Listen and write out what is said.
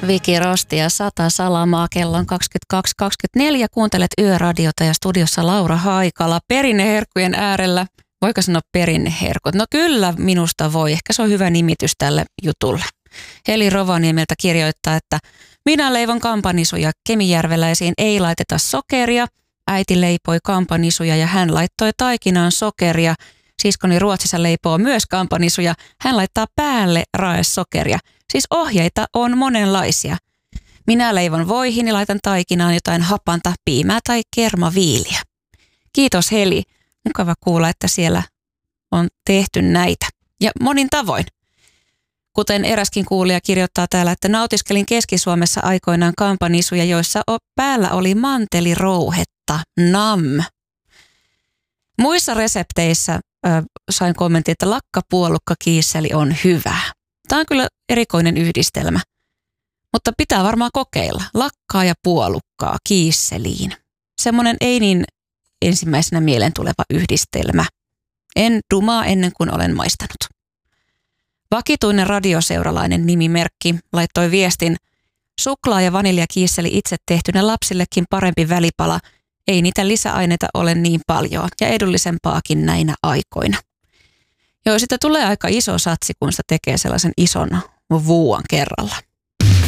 Viki Rosti ja Sata Salamaa. Kello on 22.24. Kuuntelet Yöradiota ja studiossa Laura Haikala perinneherkkujen äärellä. Voiko sanoa perinneherkut? No kyllä minusta voi. Ehkä se on hyvä nimitys tälle jutulle. Heli Rovaniemeltä kirjoittaa, että minä leivon kampanisuja Kemijärvellä ja siihen ei laiteta sokeria. Äiti leipoi kampanisuja ja hän laittoi taikinaan sokeria. Siskoni Ruotsissa leipoo myös kampanisuja. Hän laittaa päälle raesokeria. Siis ohjeita on monenlaisia. Minä leivon voihin ja laitan taikinaan jotain hapanta, piimää tai kermaviiliä. Kiitos Heli. Mukava kuulla, että siellä on tehty näitä. Ja monin tavoin. Kuten eräskin kuulija kirjoittaa täällä, että nautiskelin Keski-Suomessa aikoinaan kampanisuja, joissa päällä oli mantelirouhetta. Nam. Muissa resepteissä sain kommentin, että lakkapuolukka kiisseli on hyvä. Tämä on kyllä erikoinen yhdistelmä, mutta pitää varmaan kokeilla. Lakkaa ja puolukkaa kiisseliin. Semmoinen ei niin ensimmäisenä mieleen tuleva yhdistelmä. En dumaa ennen kuin olen maistanut. Vakituinen radioseuralainen nimimerkki laittoi viestin: suklaa ja vaniljakiisseli itse tehtynä lapsillekin parempi välipala. Ei niitä lisäaineita ole niin paljon ja edullisempaakin näinä aikoina. Joo, sitä tulee aika iso satsi, kun sitä tekee sellaisen ison vuuan kerralla.